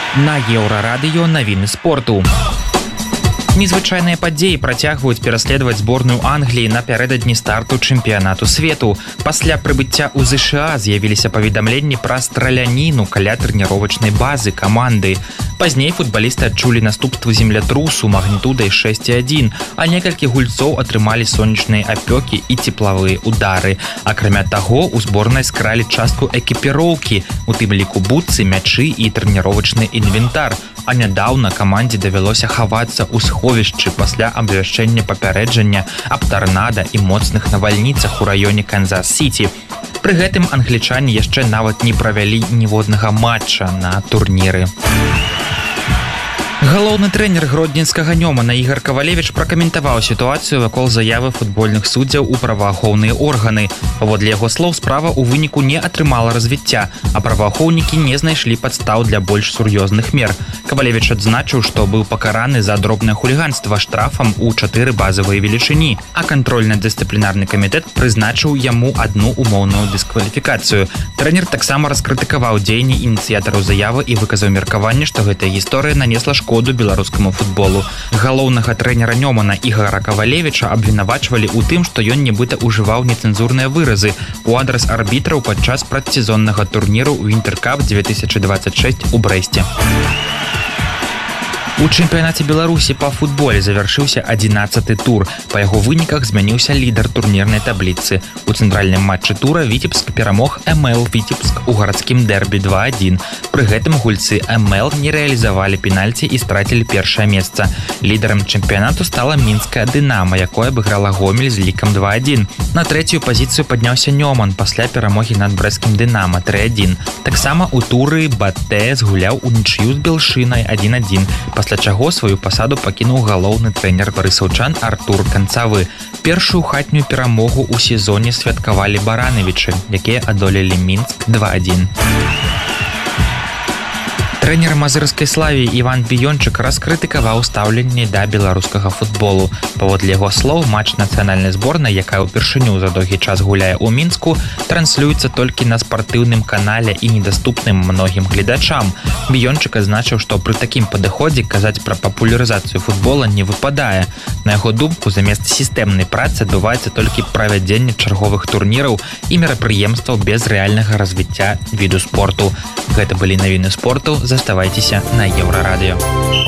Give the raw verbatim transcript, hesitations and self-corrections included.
На Еўрарадыё навіны спорту. Незвычайныя падзеі працягваюць пераследаваць зборную Англіі напярэдадні старту чэмпіянату свету. Пасля прыбыцця ў ЗША з'явіліся паведамленні пра страляніну каля трэніровачнай базы каманды. Пазней футбалісты адчулі наступствы землятрусу магнітудай шэсць і адзін, а некалькі гульцоў атрымалі сонечныя апёкі і цеплавыя удары. Акрамя таго, у зборнай скралі частку экіпіроўкі, у тым ліку бутсы, мячы і трэніровачны інвентар. А нядаўна камандзе давялося хавацца ў сховішчы пасля абвяшчэння папярэджання аб тарнада і моцных навальніцах у раёне Канзас-Сіці. Пры гэтым англічане яшчэ нават не правялі ніводнага матча на турніры. Галоўны трэнер гродзенскага Нёмана Ігар Кавалевіч пракаментаваў сітуацыю вакол заявы футбольных суддзяў у праваахоўныя органы. Паводле яго слоў, справа ў выніку не атрымала развіцця, а праваахоўнікі не знайшлі падстаў для больш сур'ёзных мер. Кавалевіч адзначыў, што быў пакараны за дробнае хуліганства штрафам у чатыры базавыя велічыні, а кантрольна-дысцыплінарны камітэт прызначыў яму адну умоўную дыскваліфікацыю. Трэнер таксама раскрытыкаваў дзеянні ініцыятараў заявы і выказаў меркаванне, што гэтая гісторыя нанесла шкоду беларускаму футболу. Галоўнага трэнера Нёмана Ігара Кавалевіча абвінавачвалі ў тым, што ён нібыта ўжываў нецэнзурныя выразы у адрас арбітраў падчас прадсезоннага турніру «Вінтэркап две тысячи двадцать шесть» у Брэсце. У чэмпіянаце Беларусі па футболе завяршыўся адзінаццаты тур. Па яго выніках змяніўся лідар турнірнай табліцы. У цэнтральным матчы тура Віцебск перамог эм эл Віцебск у гарадскім дэрбі два адзін. Пры гэтым гульцы эм эл не рэалізавалі пенальці і страцілі першае месца. Лідарам чэмпіянату стала мінская «Дынама», якое абыграла Гомель з лікам два адзін. На трэцюю пазіцыю падняўся Нёман пасля перамогі над брэсцкім «Дынама» тры адзін. Таксама ў туры Батэ згуляў унічыю з Белшынай адзін адзін. Пасля чаго сваю пасаду пакінуў галоўны трэнер барысаўчан Артур Канцавы. Першую хатнюю перамогу ў сезоне святкавалі баранавічы, якія адолелі Мінск два адзін. Трэнер мазырскай «Славі» Іван Біёнчык раскрытыкаваў стаўленне да беларускага футболу. Паводле яго слоў, матч нацыянальнай зборнай, якая ўпершыню за доўгі час гуляе ў Мінску, транслюецца толькі на спартыўным канале і недаступным многім гледачам. Біёнчык адзначыў, што пры такім падыходзе казаць пра папулярызацыю футбола не выпадае. На яго думку, замест сістэмнай працы адбываецца толькі правядзенне чарговых турніраў і мерапрыемстваў без рэальнага развіцця віду спорту. Гэта былі навіны спорту. Заставайцеся на Еўрарадыё.